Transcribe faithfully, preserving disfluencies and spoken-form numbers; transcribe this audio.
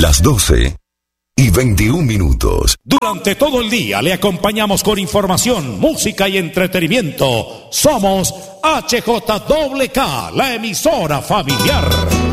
Las doce y veintiún minutos. Durante todo el día le acompañamos con información, música y entretenimiento. Somos H J K K, la emisora familiar.